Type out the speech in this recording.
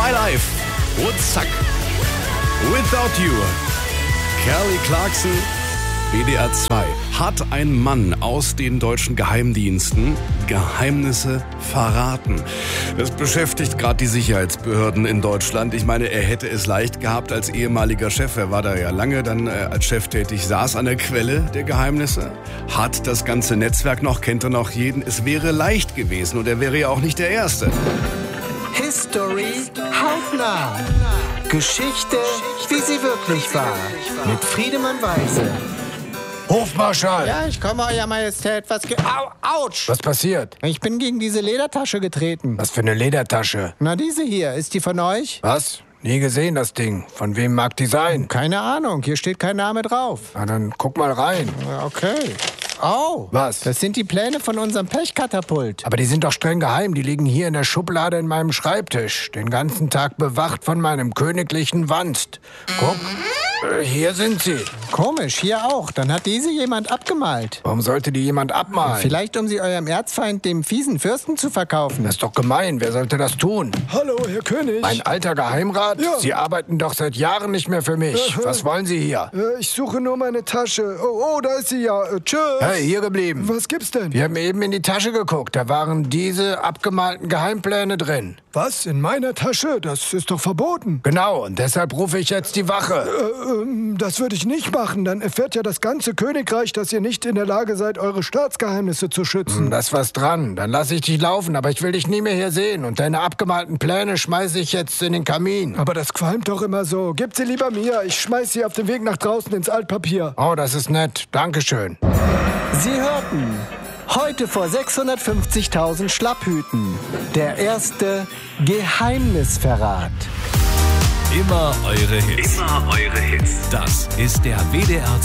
My Life, Woodstock, Without You, Kelly Clarkson, WDR 2. Hat ein Mann aus den deutschen Geheimdiensten Geheimnisse verraten? Das beschäftigt gerade die Sicherheitsbehörden in Deutschland. Ich meine, er hätte es leicht gehabt als ehemaliger Chef. Er war da ja lange dann als Chef tätig, saß an der Quelle der Geheimnisse, hat das ganze Netzwerk noch, kennt er noch jeden. Es wäre leicht gewesen und er wäre ja auch nicht der Erste. History hautnah. Geschichte, wie sie wirklich war. Mit Friedemann Weise. Hofmarschall! Ja, ich komme, Euer Majestät. Autsch! Was passiert? Ich bin gegen diese Ledertasche getreten. Was für eine Ledertasche? Na, diese hier. Ist die von euch? Was? Nie gesehen, das Ding. Von wem mag die sein? Keine Ahnung. Hier steht kein Name drauf. Na, dann guck mal rein. Okay. Oh, Was? das sind die Pläne von unserem Pechkatapult. Aber die sind doch streng geheim. Die liegen hier in der Schublade in meinem Schreibtisch. Den ganzen Tag bewacht von meinem königlichen Wanst. Guck, hier sind sie. Komisch, hier auch. Dann hat diese jemand abgemalt. Warum sollte die jemand abmalen? Vielleicht, um sie eurem Erzfeind, dem fiesen Fürsten, zu verkaufen. Das ist doch gemein. Wer sollte das tun? Hallo, Herr König. Ein alter Geheimrat? Ja. Sie arbeiten doch seit Jahren nicht mehr für mich. Was wollen Sie hier? Ich suche nur meine Tasche. Oh, da ist sie ja. Tschüss. Hey, hier geblieben. Was gibt's denn? Wir haben eben in die Tasche geguckt. Da waren diese abgemalten Geheimpläne drin. Was? In meiner Tasche? Das ist doch verboten. Genau, und deshalb rufe ich jetzt die Wache. Das würde ich nicht machen. Dann erfährt ja das ganze Königreich, dass ihr nicht in der Lage seid, eure Staatsgeheimnisse zu schützen. Da ist was dran. Dann lasse ich dich laufen, aber ich will dich nie mehr hier sehen. Und deine abgemalten Pläne schmeiße ich jetzt in den Kamin. Aber das qualmt doch immer so. Gebt sie lieber mir. Ich schmeiß sie auf dem Weg nach draußen ins Altpapier. Oh, das ist nett. Dankeschön. Sie hörten heute vor 650.000 Schlapphüten der erste Geheimnisverrat. Immer eure Hits. Immer eure Hits. Das ist der WDR